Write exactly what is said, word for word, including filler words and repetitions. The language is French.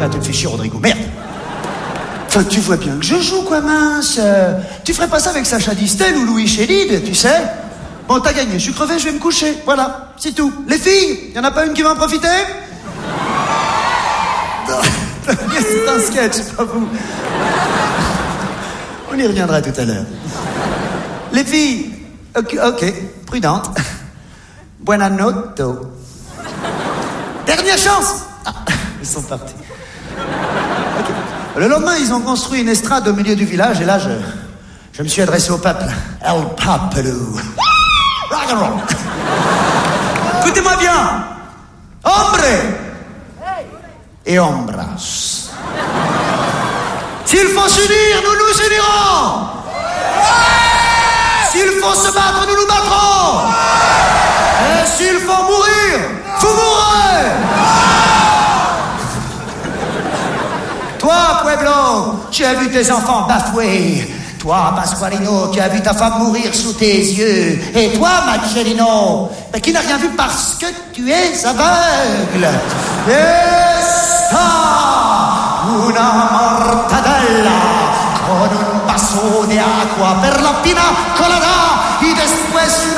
tu me fais chier, Rodrigo, merde. Enfin, tu vois bien que je joue, quoi, mince. Euh, tu ferais pas ça avec Sacha Distel ou Louis Chédid, tu sais? Bon, t'as gagné, je suis crevé, je vais me coucher. Voilà, c'est tout. Les filles, y en a pas une qui va en profiter? Non, c'est un sketch, c'est pas vous. On y reviendra tout à l'heure. Les filles, ok, ok, prudente. Buona notte. Dernière chance. Ah, ils sont partis. Okay. Le lendemain, ils ont construit une estrade au milieu du village et là, je, je me suis adressé au peuple. El Papelou. Rock and roll. Écoutez-moi bien. Hombre et hombras. S'il faut s'unir, nous nous unirons. S'il faut se battre, nous nous battrons. Et s'il faut mourir, vous mourrez. Toi, Pueblo, tu as vu tes enfants bafoués. Toi, Pasqualino, tu as vu ta femme mourir sous tes yeux. Et toi, Marcellino, ben, qui n'a rien vu parce que tu es aveugle. Esta una mortadella con un vaso de agua per la pina colada.